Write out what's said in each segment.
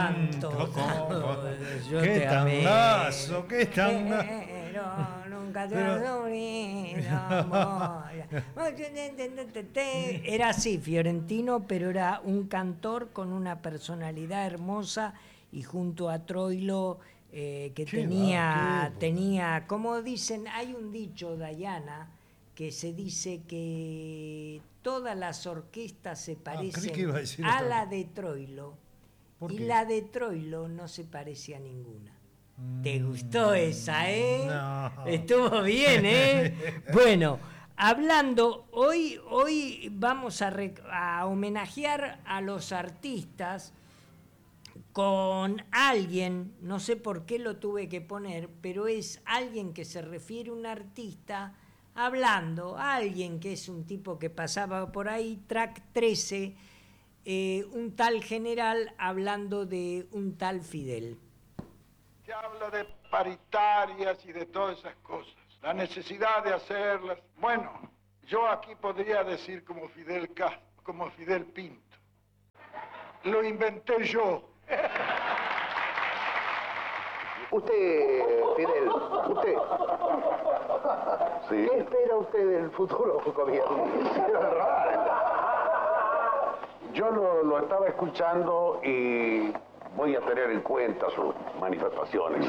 tanto. Yo qué te amé. tangazo, qué tangazo. Pero nunca te has unido, amor. Era así, fiorentino, pero era un cantor con una personalidad hermosa y junto a Troilo que tenía, como dicen, hay un dicho, Dayana, que se dice que todas las orquestas se parecen a la de Troilo y la de Troilo no se parece a ninguna. ¿Te gustó esa, No. Estuvo bien, Bueno, hablando, hoy vamos a homenajear a los artistas con alguien, no sé por qué lo tuve que poner, pero es alguien que se refiere a un artista hablando, alguien que es un tipo que pasaba por ahí, track 13, un tal general hablando de un tal Fidel. Se habla de paritarias y de todas esas cosas, la necesidad de hacerlas. Bueno, yo aquí podría decir como Fidel Castro, como Fidel Pinto. Lo inventé yo. Usted, Fidel, ¿Sí? ¿qué espera usted del futuro gobierno? Yo lo estaba escuchando y voy a tener en cuenta sus manifestaciones.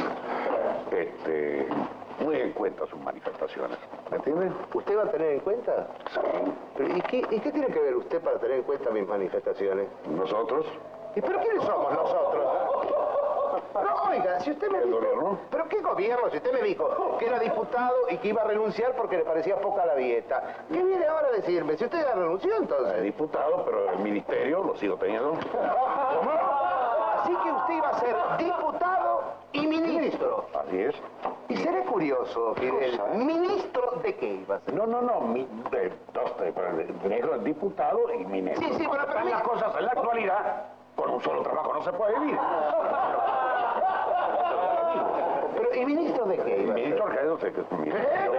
Muy en cuenta sus manifestaciones. ¿Me entiende? ¿Usted va a tener en cuenta? Sí. Pero, ¿y qué tiene que ver usted para tener en cuenta mis manifestaciones? ¿Nosotros? ¿Y pero quiénes somos nosotros? Pero oiga, si usted me ¿El dijo... gobierno? ¿Pero qué gobierno? Si usted me dijo que era diputado y que iba a renunciar porque le parecía poca la dieta. ¿Qué viene ahora a decirme? Si usted ya renunció, entonces... Diputado, pero el ministerio lo sigo teniendo. Así que usted iba a ser diputado y ministro. Así es. Y seré curioso, Fidel. ¿Ministro de qué iba a ser? No. Diputado y ministro. Sí, bueno, pero Las cosas en la actualidad, con un solo trabajo no se puede vivir. Pero, ¿y ministro de qué iba a ser? Ministro que no sé qué es ministerio.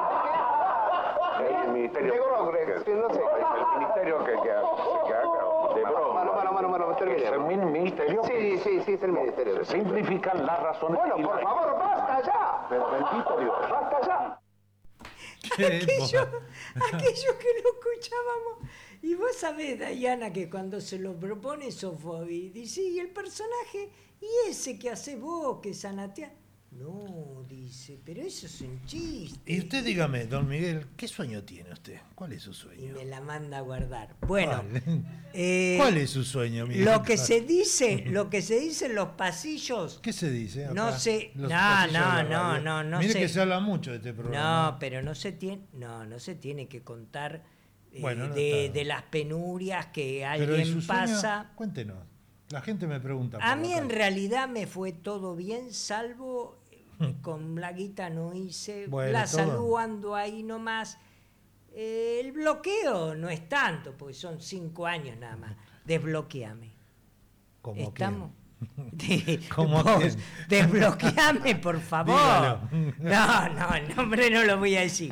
El ministerio. De Grogrex, no sé. El ministerio que haga de broma. Mano, termine. ¿Es el ministerio? Sí, es el ministerio. Se simplifican las razones. Bueno, por favor, basta ya. Pero bendito Dios. Basta ya. Aquello que lo escuchábamos. Y vos sabés, Dayana, que cuando se lo propone Sofobi, dice, ¿y el personaje? ¿Y ese que hace vos, que Sanatea? No, dice, pero eso es un chiste. Y usted dígame, don Miguel, ¿qué sueño tiene usted? ¿Cuál es su Y sueño? me la manda a guardar. Bueno, ¿Cuál es su sueño, Miguel? lo que se dice en los pasillos. ¿Qué se dice acá? No sé, Los no, pasillos de la radio. no Mire sé. que se habla mucho de este programa. No, pero no se tiene que contar Bueno, no de está. las penurias que Pero ¿y alguien su sueño? pasa. Cuéntenos. La gente me pregunta. A por mí la en calle. realidad me fue todo bien, salvo con la guita no hice, Bueno, la todo. salud ando ahí nomás. El bloqueo no es tanto, porque son 5 años nada más. Desbloqueame. ¿Cómo ¿Estamos? ¿Cómo Vos, quién? desbloqueame, por favor. Dígalo. No, el nombre no lo voy a decir.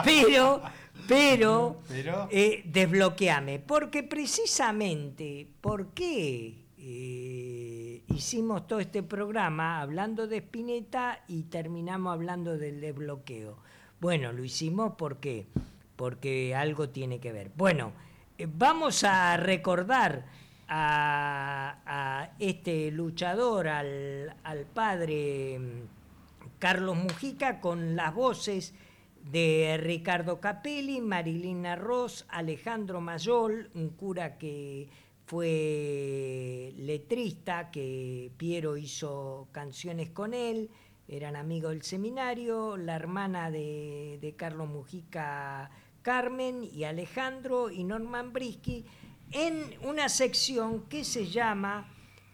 Pero desbloqueame. Porque precisamente, ¿por qué hicimos todo este programa hablando de Spinetta y terminamos hablando del desbloqueo? Bueno, lo hicimos porque algo tiene que ver. Bueno, vamos a recordar a este luchador, al padre Carlos Mujica, con las voces de Ricardo Capelli, Marilina Ross, Alejandro Mayol, un cura que fue letrista, que Piero hizo canciones con él, eran amigos del seminario, la hermana de Carlos Mujica, Carmen, y Alejandro y Norman Brisky, en una sección que se llama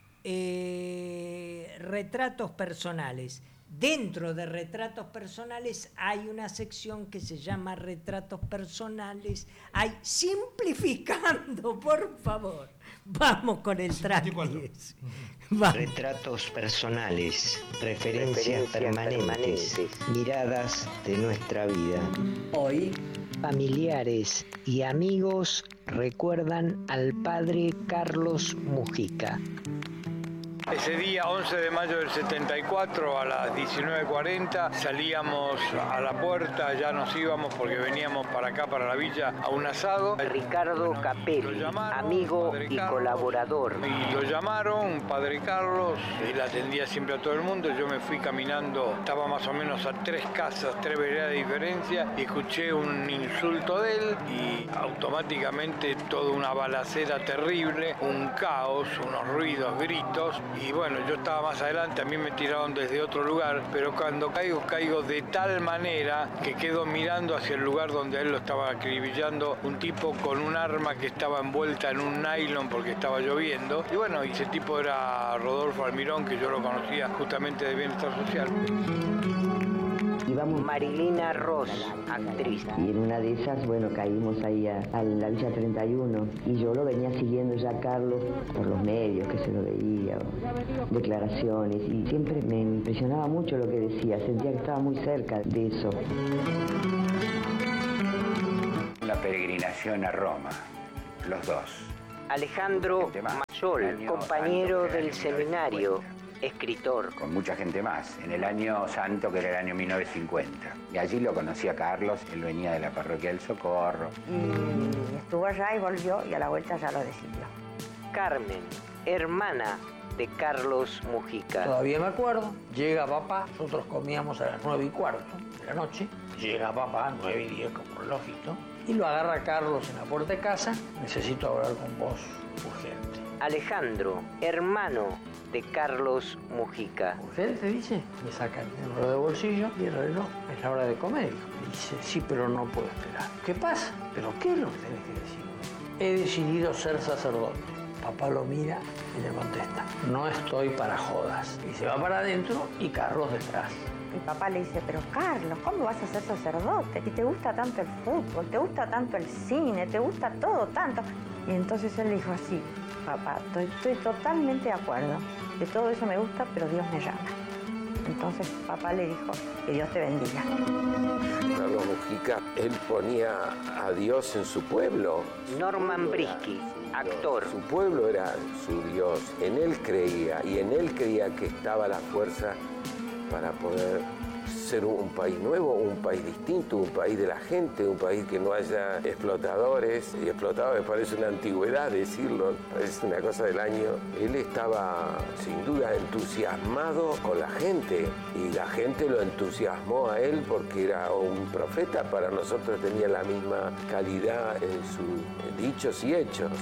Retratos Personales. Dentro de Retratos Personales hay una sección que se llama Retratos Personales. Hay simplificando, por favor. Vamos con el track 10. Retratos personales, referencias permanentes, miradas de nuestra vida. Hoy, familiares y amigos recuerdan al padre Carlos Mujica. Ese día, 11 de mayo del 74, a las 19:40, salíamos a la puerta, ya nos íbamos porque veníamos para acá, para la villa, a un asado. Ricardo Capelli, amigo y colaborador. Y lo llamaron, padre Carlos, él atendía siempre a todo el mundo. Yo me fui caminando, estaba más o menos a 3 casas, 3 veredas de diferencia, y escuché un insulto de él y automáticamente toda una balacera terrible, un caos, unos ruidos, gritos, y bueno, yo estaba más adelante, a mí me tiraron desde otro lugar, pero cuando caigo de tal manera que quedo mirando hacia el lugar donde él lo estaba acribillando, un tipo con un arma que estaba envuelta en un nylon porque estaba lloviendo, y bueno, y ese tipo era Rodolfo Almirón, que yo lo conocía justamente de Bienestar Social. Íbamos Marilina Ross, actriz. Y en una de esas, bueno, caímos ahí a la Villa 31. Y yo lo venía siguiendo ya, Carlos, por los medios, que se lo veía, declaraciones. Y siempre me impresionaba mucho lo que decía. Sentía que estaba muy cerca de eso. Una peregrinación a Roma, los dos. Alejandro Mayol, compañero del seminario. Escritor. Con mucha gente más, en el año santo, que era el año 1950. Y allí lo conocí a Carlos, él venía de la parroquia del Socorro. Y estuvo allá y volvió, y a la vuelta ya lo decidió. Carmen, hermana de Carlos Mujica. Todavía me acuerdo, llega papá, nosotros comíamos a las 9:15 de la noche, llega papá, 9:10 como relojito, y lo agarra Carlos en la puerta de casa. Necesito hablar con vos, urgente. Alejandro, hermano de Carlos Mujica. ¿Urgente, dice? Me saca el reloj de bolsillo y el reloj es la hora de comer. Me dice, sí, pero no puedo esperar. ¿Qué pasa? ¿Pero qué es lo que tenés que decir? He decidido ser sacerdote. Papá lo mira y le contesta, no estoy para jodas. Y se va para adentro y Carlos detrás. Mi papá le dice, pero Carlos, ¿cómo vas a ser sacerdote? Y te gusta tanto el fútbol, te gusta tanto el cine, te gusta todo tanto. Y entonces él dijo así, papá, estoy totalmente de acuerdo. De todo eso me gusta, pero Dios me llama. Entonces papá le dijo, que Dios te bendiga. Carlos Mujica, él ponía a Dios en su pueblo. Norman Brisky, actor. Su pueblo era su Dios, en él creía, y en él creía que estaba la fuerza para poder ser un país nuevo, un país distinto, un país de la gente, un país que no haya explotadores. Y explotadores parece una antigüedad decirlo, parece una cosa del año. Él estaba sin duda entusiasmado con la gente y la gente lo entusiasmó a él porque era un profeta. Para nosotros tenía la misma calidad en sus dichos y hechos.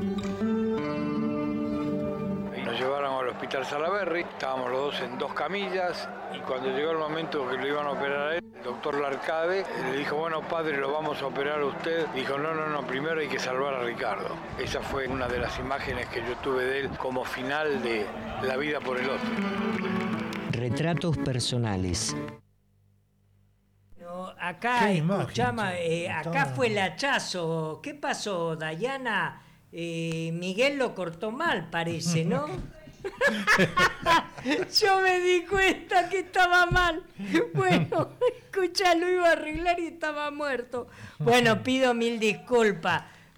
Nos llevaron al hospital Salaberry, estábamos los dos en 2 camillas y cuando llegó el momento que lo iban a operar a él, el doctor Larcade le dijo, bueno padre, lo vamos a operar a usted. Dijo, no, primero hay que salvar a Ricardo. Esa fue una de las imágenes que yo tuve de él como final de La vida por el otro. Retratos personales. No, acá, escuchamos, acá fue el hachazo. ¿Qué pasó, Dayana? Miguel lo cortó mal, parece, ¿no? Yo me di cuenta que estaba mal. Bueno, escucha, lo iba a arreglar y estaba muerto. Bueno, pido 1000 disculpas.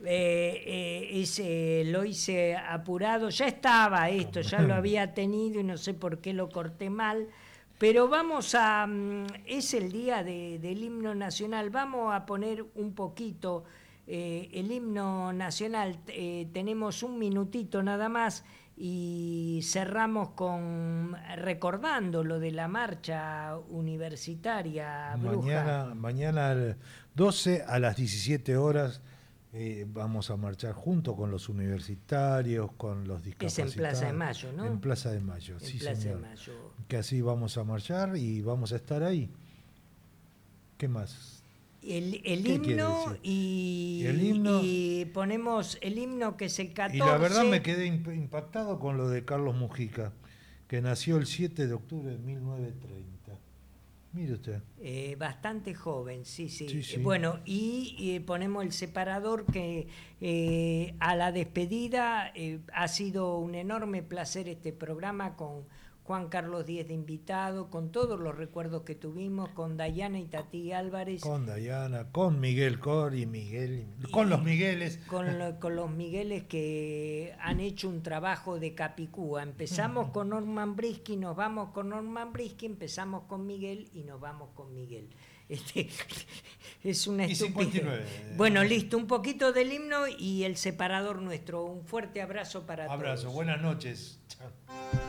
Lo hice apurado. Ya estaba esto, ya lo había tenido y no sé por qué lo corté mal. Pero vamos a... es el día del himno nacional. Vamos a poner un poquito... el himno nacional, tenemos un minutito nada más y cerramos recordando lo de la marcha universitaria bruja. Mañana al 12 a las 17 horas vamos a marchar junto con los universitarios, con los discapacitados. Es en Plaza de Mayo, ¿no? En Plaza de Mayo, sí, Plaza señor. de Mayo. Que así vamos a marchar y vamos a estar ahí. ¿Qué más? El himno y ponemos el himno que es el 14. Y la verdad me quedé impactado con lo de Carlos Mujica, que nació el 7 de octubre de 1930. Mire usted. Bastante joven, sí. Sí. Bueno, y ponemos el separador que a la despedida ha sido un enorme placer este programa con Juan Carlos Díez de invitado, con todos los recuerdos que tuvimos, con Dayana y Tati Álvarez. Con Dayana, con Miguel Cor y Miguel, con los Migueles. Con los Migueles que han hecho un trabajo de Capicúa. Empezamos con Norman Brisky, nos vamos con Norman Brisky, empezamos con Miguel y nos vamos con Miguel. Es una estupidez. Bueno, listo, un poquito del himno y el separador nuestro. Un fuerte abrazo para todos. Abrazo, buenas noches. Chao.